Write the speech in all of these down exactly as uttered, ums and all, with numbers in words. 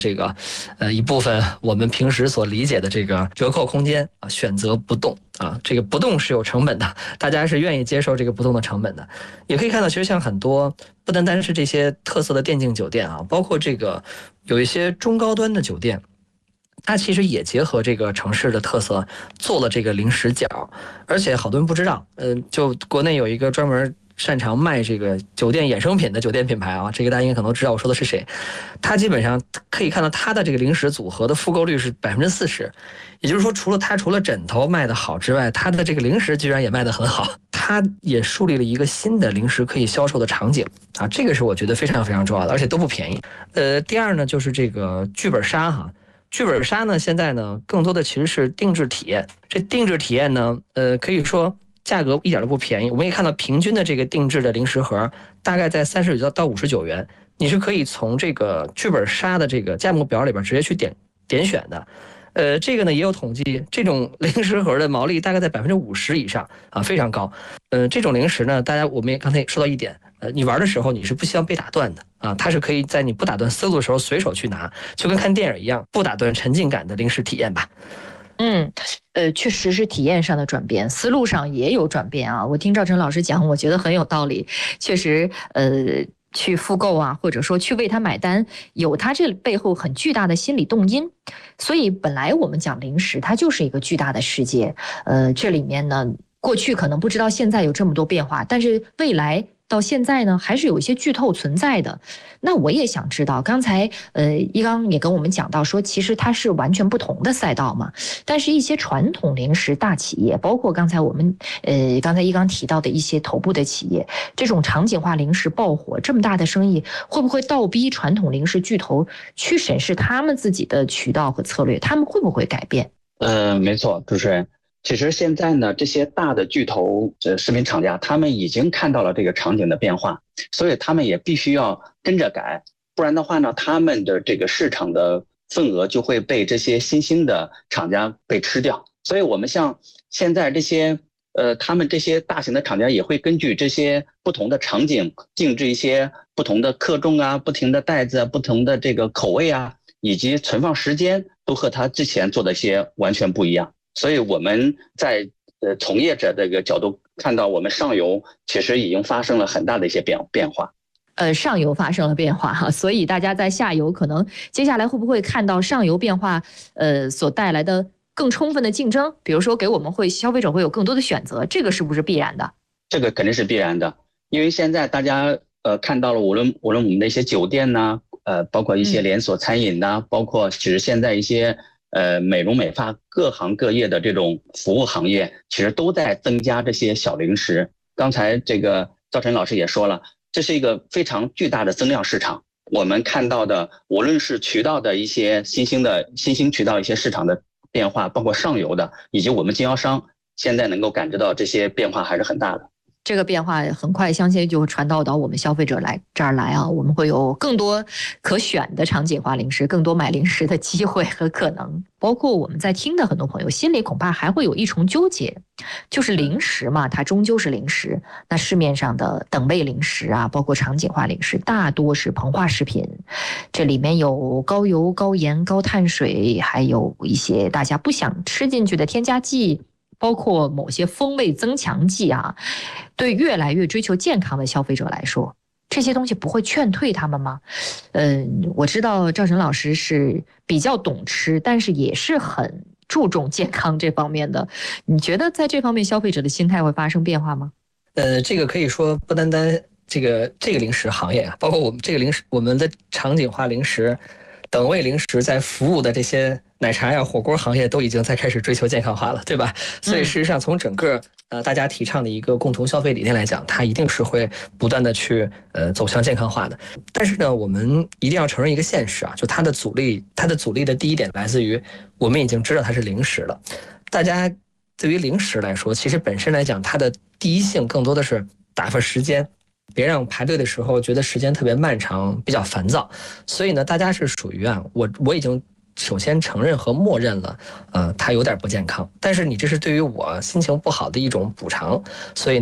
这个呃一部分我们平时所理解的这个折扣空间啊，选择不动啊，这个不动是有成本的，大家是愿意接受这个不动的成本的。也可以看到，其实像很多不单单是这些特色的电竞酒店啊，包括这个有一些中高端的酒店。它其实也结合这个城市的特色做了这个零食角，而且好多人不知道，嗯、呃，就国内有一个专门擅长卖这个酒店衍生品的酒店品牌啊，这个大家应该可能知道我说的是谁。它基本上可以看到它的这个零食组合的复购率是百分之四十，也就是说，除了它除了枕头卖得好之外，它的这个零食居然也卖得很好。它也树立了一个新的零食可以销售的场景啊，这个是我觉得非常非常重要的，而且都不便宜。呃，第二呢，就是这个剧本杀哈。剧本杀呢，现在呢，更多的其实是定制体验。这定制体验呢，呃，可以说价格一点都不便宜。我们也看到平均的这个定制的零食盒，大概在三十九到五十九元，你是可以从这个剧本杀的这个价目表里边直接去点点选的。呃，这个呢也有统计，这种零食盒的毛利大概在百分之五十以上啊，非常高。呃，这种零食呢，大家我们也刚才也说到一点，呃，你玩的时候你是不希望被打断的啊，它是可以在你不打断思路的时候随手去拿，就跟看电影一样，不打断沉浸感的零食体验吧。 嗯，呃，确实是体验上的转变，思路上也有转变啊。我听赵晨老师讲，我觉得很有道理，确实，呃。去复购啊，或者说去为他买单，有他这背后很巨大的心理动因。所以本来我们讲零食，它就是一个巨大的世界。呃，这里面呢，过去可能不知道现在有这么多变化，但是未来到现在呢，还是有一些剧透存在的。那我也想知道，刚才呃一刚也跟我们讲到说，其实它是完全不同的赛道嘛。但是，一些传统零食大企业，包括刚才我们呃刚才一刚提到的一些头部的企业，这种场景化零食爆火，这么大的生意，会不会倒逼传统零食巨头去审视他们自己的渠道和策略？他们会不会改变？ 呃，没错，主持人。其实现在呢，这些大的巨头呃食品厂家，他们已经看到了这个场景的变化，所以他们也必须要跟着改，不然的话呢，他们的这个市场的份额就会被这些新兴的厂家被吃掉。所以我们像现在这些呃，他们这些大型的厂家也会根据这些不同的场景，定制一些不同的克重啊、不同的袋子啊、不同的这个口味啊，以及存放时间，都和他之前做的一些完全不一样。所以我们在呃从业者这个角度看到，我们上游其实已经发生了很大的一些变变化。 呃，上游发生了变化哈，所以大家在下游可能接下来会不会看到上游变化呃所带来的更充分的竞争？比如说给我们会消费者会有更多的选择，这个是不是必然的？ 这个肯定是必然的，因为现在大家呃看到了，无论无论我们的一些酒店呐、啊，呃，包括一些连锁餐饮呐、啊，嗯、包括其实现在一些。呃，美容美发各行各业的这种服务行业，其实都在增加这些小零食。刚才这个赵晨老师也说了，这是一个非常巨大的增量市场。我们看到的，无论是渠道的一些新兴的新兴渠道一些市场的变化，包括上游的，以及我们经销商，现在能够感知到这些变化还是很大的。 这个变化很快，相信就会传导到我们消费者来这儿来啊，我们会有更多可选的场景化零食，更多买零食的机会和可能。包括我们在听的很多朋友心里恐怕还会有一重纠结，就是零食嘛，它终究是零食。那市面上的等位零食啊，包括场景化零食，大多是膨化食品，这里面有高油、高盐、高碳水，还有一些大家不想吃进去的添加剂。包括某些风味增强剂啊，对越来越追求健康的消费者来说，这些东西不会劝退他们吗？嗯，我知道赵晨老师是比较懂吃，但是也是很注重健康这方面的。你觉得在这方面消费者的心态会发生变化吗？ 呃，这个可以说不单单这个这个零食行业啊，包括我们这个零食，我们的场景化零食、等位零食在服务的这些。奶茶呀、火锅行业都已经在开始追求健康化了，对吧？所以事实上，从整个呃大家提倡的一个共同消费理念来讲，它一定是会不断的去呃走向健康化的。但是呢，我们一定要承认一个现实啊，就它的阻力，它的阻力的第一点来自于我们已经知道它是零食了。大家对于零食来说，其实本身来讲，它的第一性更多的是打发时间。别让排队的时候觉得时间特别漫长，比较烦躁。所以呢，大家是属于啊，我我已经。首先承认和默认了，呃，它有点不健康，但是你这是对于我心情不好的一种补偿，所以呢，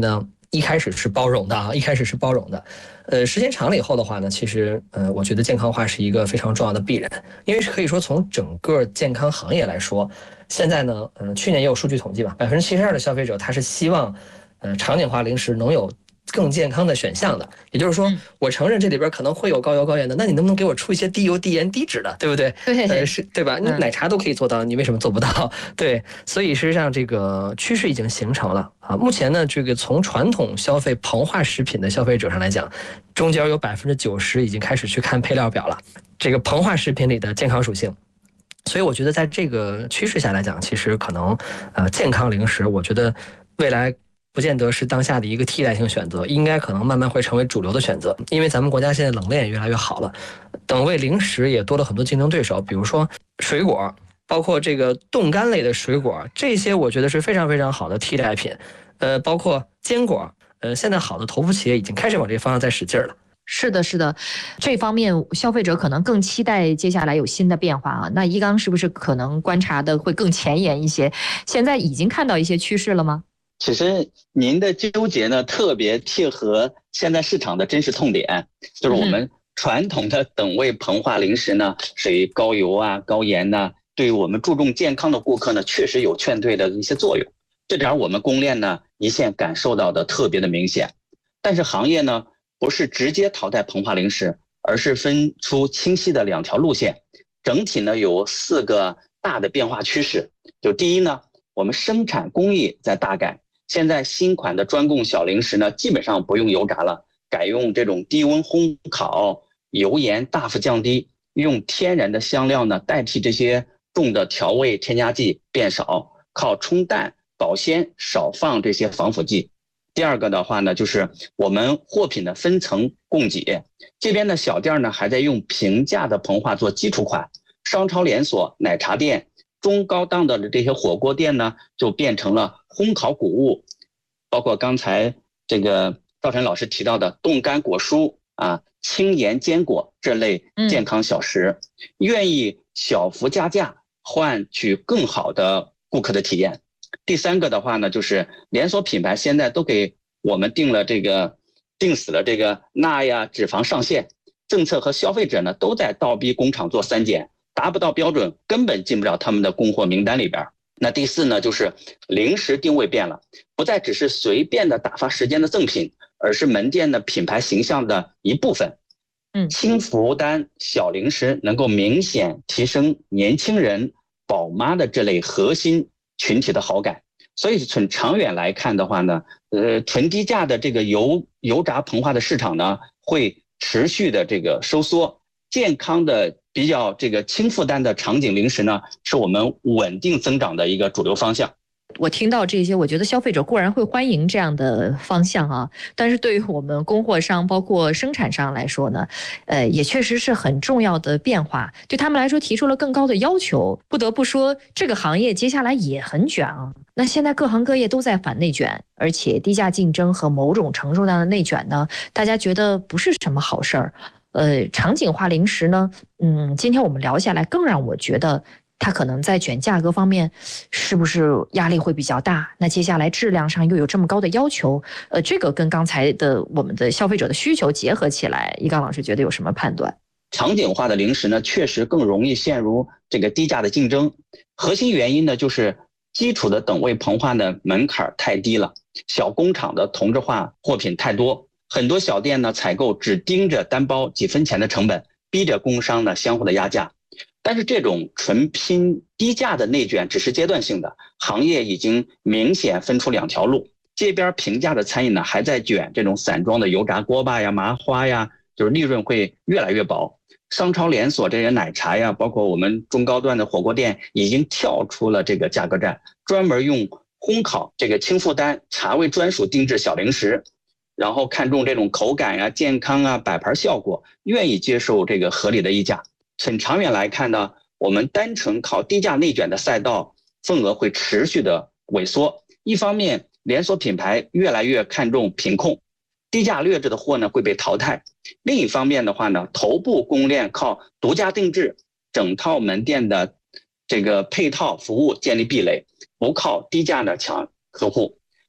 一开始是包容的啊，一开始是包容的，呃，时间长了以后的话呢，其实呃，我觉得健康化是一个非常重要的必然，因为是可以说从整个健康行业来说，现在呢，呃，去年也有数据统计吧，百分之七十二的消费者他是希望，呃，场景化零食能有更健康的选项的，也就是说，我承认这里边可能会有高油高盐的，那你能不能给我出一些低油低盐低脂的，对不对？ 对， 呃，是对吧？你奶茶都可以做到，你为什么做不到？对，所以事实上这个趋势已经形成了啊。目前呢，这个从传统消费膨化食品的消费者上来讲，中间有百分之九十已经开始去看配料表了，这个膨化食品里的健康属性。所以我觉得在这个趋势下来讲，其实可能呃健康零食，我觉得未来不见得是当下的一个替代性选择，应该可能慢慢会成为主流的选择。因为咱们国家现在冷链也越来越好了，等味零食也多了很多竞争对手，比如说水果，包括这个冻干类的水果，这些我觉得是非常非常好的替代品。呃，包括坚果，呃，现在好的头部企业已经开始往这个方向在使劲了。 是的，是的，这方面消费者可能更期待接下来有新的变化啊。那一刚是不是可能观察的会更前沿一些？现在已经看到一些趋势了吗？ 其实您的纠结呢，特别贴合现在市场的真实痛点，就是我们传统的等位膨化零食呢，属于高油啊、高盐呐、啊，对于我们注重健康的顾客呢，确实有劝退的一些作用。这点我们供链呢，一线感受到的特别的明显。但是行业呢，不是直接淘汰膨化零食，而是分出清晰的两条路线。整体呢有四个大的变化趋势。就第一呢，我们生产工艺在大改，现在新款的专供小零食呢，基本上不用油炸了，改用这种低温烘烤，油盐大幅降低，用天然的香料呢代替这些重的调味添加剂变少，靠冲淡保鲜，少放这些防腐剂。第二个的话呢，就是我们货品的分层供给，这边的小店呢还在用平价的膨化做基础款，商超连锁、奶茶店、中高档的这些火锅店呢，就变成了烘烤谷物，包括刚才这个赵晨老师提到的冻干果蔬啊、轻盐坚果这类健康小食，嗯、愿意小幅加价换取更好的顾客的体验。第三个的话呢，就是连锁品牌现在都给我们定了这个定死了这个钠呀、脂肪上限，政策和消费者呢都在倒逼工厂做三检，达不到标准根本进不了他们的供货名单里边。那第四呢，就是零食定位变了，不再只是随便的打发时间的赠品，而是门店的品牌形象的一部分。嗯，轻负担小零食能够明显提升年轻人、宝妈的这类核心群体的好感，所以从长远来看的话呢，呃，纯低价的这个油油炸膨化的市场呢，会持续的这个收缩。健康的比较这个轻负担的场景零食呢，是我们稳定增长的一个主流方向。 我听到这些，我觉得消费者固然会欢迎这样的方向啊，但是对于我们供货商包括生产商来说呢，呃，也确实是很重要的变化，对他们来说提出了更高的要求。不得不说，这个行业接下来也很卷啊。那现在各行各业都在反内卷，而且低价竞争和某种程度上的内卷呢，大家觉得不是什么好事儿。呃，场景化零食呢，嗯，今天我们聊下来，更让我觉得它可能在卷价格方面是不是压力会比较大？那接下来质量上又有这么高的要求，呃，这个跟刚才的我们的消费者的需求结合起来，一刚老师觉得有什么判断？ 场景化的零食呢，确实更容易陷入这个低价的竞争。核心原因呢，就是基础的等位膨化的门槛太低了，小工厂的同质化货品太多，很多小店呢采购只盯着单包几分钱的成本，逼着工商呢相互的压价。但是这种纯拼低价的内卷只是阶段性的，行业已经明显分出两条路。这边平价的餐饮呢还在卷这种散装的油炸锅巴呀、麻花呀，就是利润会越来越薄。商超连锁这些奶茶呀，包括我们中高端的火锅店，已经跳出了这个价格战，专门用烘烤这个轻负担茶味专属定制小零食，然后看重这种口感呀、健康啊、摆盘效果，愿意接受这个合理的溢价。很长远来看呢，我们单纯靠低价内卷的赛道份额会持续的萎缩。一方面，连锁品牌越来越看重品控，低价劣质的货呢会被淘汰。另一方面的话呢，头部供链靠独家定制，整套门店的这个配套服务建立壁垒，不靠低价的抢客户。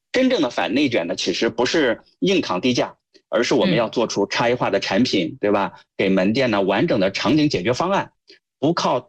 真正的反内卷呢，其实不是硬扛低价，而是我们要做出差异化的产品，对吧？给门店呢完整的场景解决方案，不靠